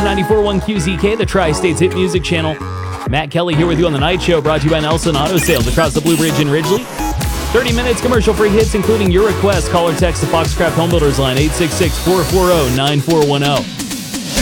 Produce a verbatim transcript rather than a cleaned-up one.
on ninety-four point one Q Z K, the Tri-State's hit music channel. Matt Kelly here with you on The Night Show, brought to you by Nelson Auto Sales across the Blue Ridge in Ridgely. thirty minutes commercial-free hits, including your requests. Call or text the Foxcraft Home Builders line, eight six six, four four zero, nine four one zero.